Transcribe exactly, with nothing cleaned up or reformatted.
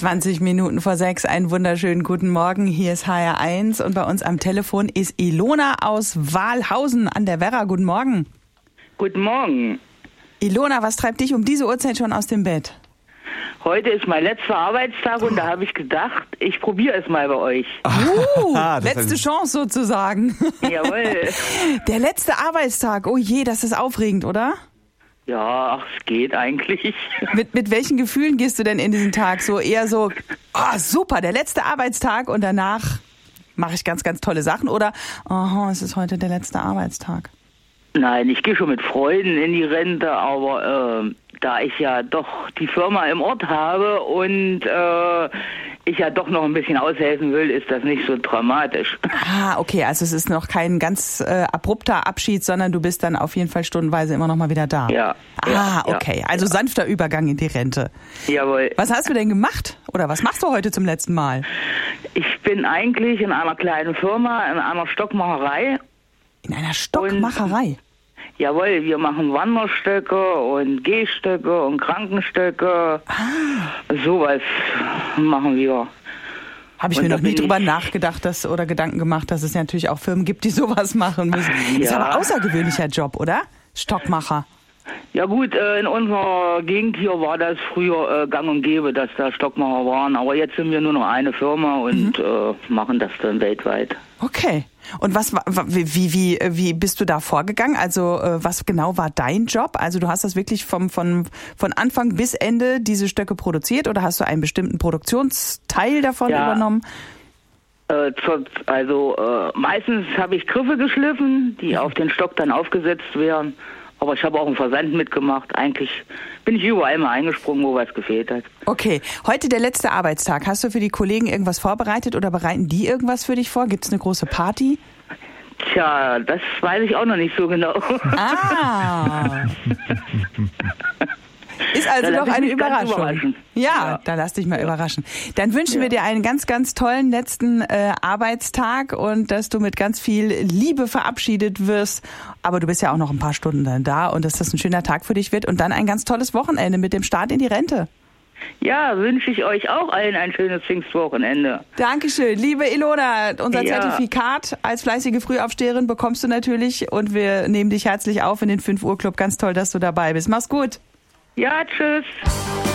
zwanzig Minuten vor sechs, einen wunderschönen guten Morgen. Hier ist H R eins und bei uns am Telefon ist Ilona aus Wahlhausen an der Werra. Guten Morgen. Guten Morgen. Ilona, was treibt dich um diese Uhrzeit schon aus dem Bett? Heute ist mein letzter Arbeitstag und da habe ich gedacht, ich probiere es mal bei euch. Uh, Ah, das letzte heißt- Chance sozusagen. Jawohl. Der letzte Arbeitstag. Oh je, das ist aufregend, oder? Ja, ach, es geht eigentlich. Mit, mit welchen Gefühlen gehst du denn in diesen Tag? So eher so, oh super, der letzte Arbeitstag und danach mache ich ganz, ganz tolle Sachen? Oder, oh, es ist heute der letzte Arbeitstag? Nein, ich gehe schon mit Freuden in die Rente, aber äh, da ich ja doch die Firma im Ort habe und äh, ich ja doch noch ein bisschen aushelfen will, ist das nicht so dramatisch. Ah, okay, also es ist noch kein ganz äh, abrupter Abschied, sondern du bist dann auf jeden Fall stundenweise immer noch mal wieder da. Ja. Ah, ja, okay, ja, also ja. sanfter Übergang in die Rente. Jawohl. Was hast du denn gemacht? Oder was machst du heute zum letzten Mal? Ich bin eigentlich in einer kleinen Firma, in einer Stockmacherei. In einer Stockmacherei? Jawohl, wir machen Wanderstöcke und Gehstöcke und Krankenstöcke. Ah. Sowas machen wir. Habe ich Und mir da noch nie bin drüber ich- nachgedacht dass, oder Gedanken gemacht, dass es ja natürlich auch Firmen gibt, die sowas machen müssen. Ist Ja. aber ein außergewöhnlicher Job, oder? Stockmacher. Ja gut, äh, in unserer Gegend hier war das früher äh, gang und gäbe, dass da Stockmacher waren. Aber jetzt sind wir nur noch eine Firma und Mhm. äh, machen das dann weltweit. Okay. Und was war, wie, wie, wie, wie bist du da vorgegangen? Also äh, was genau war dein Job? Also du hast das wirklich vom, von, von Anfang bis Ende diese Stöcke produziert oder hast du einen bestimmten Produktionsteil davon Ja. übernommen? Äh, zur, also äh, meistens habe ich Griffe geschliffen, die auf den Stock dann aufgesetzt werden. Aber ich habe auch einen Versand mitgemacht. Eigentlich bin ich überall mal eingesprungen, wo was gefehlt hat. Okay, heute der letzte Arbeitstag. Hast du für die Kollegen irgendwas vorbereitet oder bereiten die irgendwas für dich vor? Gibt es eine große Party? Tja, das weiß ich auch noch nicht so genau. Ah. Ist also Da lass doch ich eine mich ganz Überraschung. überraschen. Ja, Ja. da lass dich mal überraschen. Dann wünschen Ja. wir dir einen ganz, ganz tollen letzten äh, Arbeitstag und dass du mit ganz viel Liebe verabschiedet wirst. Aber du bist ja auch noch ein paar Stunden dann da und dass das ein schöner Tag für dich wird und dann ein ganz tolles Wochenende mit dem Start in die Rente. Ja, wünsche ich euch auch allen ein schönes Pfingstwochenende. Dankeschön, liebe Ilona. Unser Ja. Zertifikat als fleißige Frühaufsteherin bekommst du natürlich und wir nehmen dich herzlich auf in den fünf Uhr Club. Ganz toll, dass du dabei bist. Mach's gut. Ja, tschüss.